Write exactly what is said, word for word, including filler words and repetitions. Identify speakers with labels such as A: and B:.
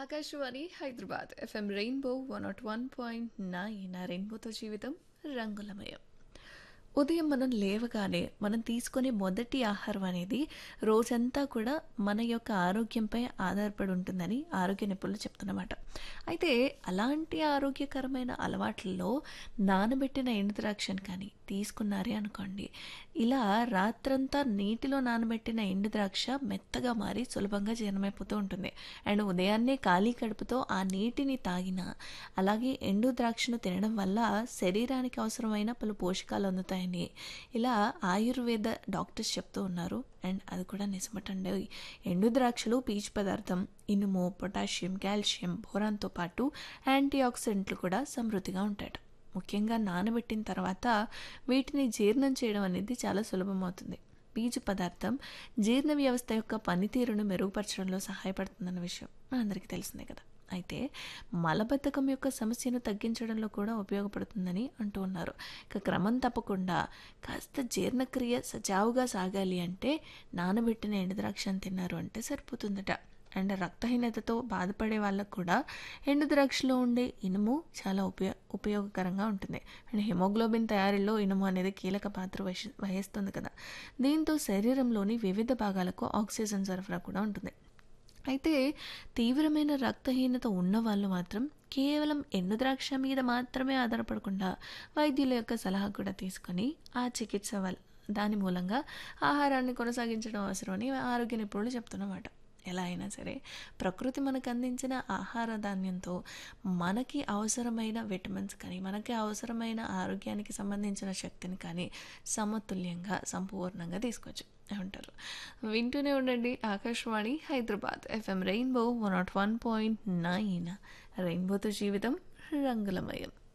A: Akashvani Hyderabad FM rainbow one not one point nine ఆ రెయిన్బోతో జీవితం రంగులమయం. ఉదయం మనం లేవగానే మనం తీసుకునే మొదటి ఆహారం అనేది రోజంతా కూడా మన యొక్క ఆరోగ్యంపై ఆధారపడి ఉంటుందని ఆరోగ్య నిపుణులు చెప్తున్నమాట. అయితే అలాంటి ఆరోగ్యకరమైన అలవాట్లలో నానబెట్టిన ఎండుద్రాక్షను కానీ తీసుకున్నారే అనుకోండి, ఇలా రాత్రంతా నీటిలో నానబెట్టిన ఎండు ద్రాక్ష మెత్తగా మారి సులభంగా జీర్ణమైపోతూ ఉంటుంది. అండ్ ఉదయాన్నే ఖాళీ కడుపుతో ఆ నీటిని తాగిన, అలాగే ఎండు ద్రాక్షను తినడం వల్ల శరీరానికి అవసరమైన పలు పోషకాలు అందుతాయని ఇలా ఆయుర్వేద డాక్టర్స్ చెప్తూ ఉన్నారు. అండ్ అది కూడా నిజమటండి. ఎండు ద్రాక్షలు పీచు పదార్థం, ఇనుము, పొటాషియం, కాల్షియం, బోరాన్తో పాటు యాంటీ ఆక్సిడెంట్లు కూడా సమృద్ధిగా ఉంటాయట. ముఖ్యంగా నానబెట్టిన తర్వాత వీటిని జీర్ణం చేయడం అనేది చాలా సులభమవుతుంది. పీచు పదార్థం జీర్ణ వ్యవస్థ యొక్క పనితీరును మెరుగుపరచడంలో సహాయపడుతుందన్న విషయం మనందరికీ తెలిసిందే కదా. అయితే మలబద్ధకం యొక్క సమస్యను తగ్గించడంలో కూడా ఉపయోగపడుతుందని అంటూ ఉన్నారు. ఇక క్రమం తప్పకుండా కాస్త జీర్ణక్రియ సజావుగా సాగాలి అంటే నానబెట్టిన ఎండుద్రాక్షను తిన్నారు అంటే సరిపోతుందట. అండ్ రక్తహీనతతో బాధపడే వాళ్ళకు కూడా ఎండు ద్రాక్షలో ఉండే ఇనుము చాలా ఉపయో ఉపయోగకరంగా ఉంటుంది. అండ్ హిమోగ్లోబిన్ తయారీలో ఇనుము అనేది కీలక పాత్ర వహి వహిస్తుంది కదా. దీంతో శరీరంలోని వివిధ భాగాలకు ఆక్సిజన్ సరఫరా కూడా ఉంటుంది. అయితే తీవ్రమైన రక్తహీనత ఉన్న వాళ్ళు మాత్రం కేవలం ఎండు ద్రాక్ష మీద మాత్రమే ఆధారపడకుండా వైద్యుల యొక్క సలహా కూడా తీసుకొని ఆ చికిత్స వల్ల దాని మూలంగా ఆహారాన్ని కొనసాగించడం అవసరమని ఆరోగ్య నిపుణులు చెప్తున్నమాట. ఎలా అయినా సరే ప్రకృతి మనకు అందించిన ఆహార ధాన్యంతో మనకి అవసరమైన విటమిన్స్ కానీ, మనకి అవసరమైన ఆరోగ్యానికి సంబంధించిన శక్తిని కానీ సమతుల్యంగా సంపూర్ణంగా తీసుకోవచ్చు ఏమంటారు. వింటూనే ఉండండి Akashvani Hyderabad FM rainbow one not one point nine రెయిన్బోతో జీవితం రంగులమయం.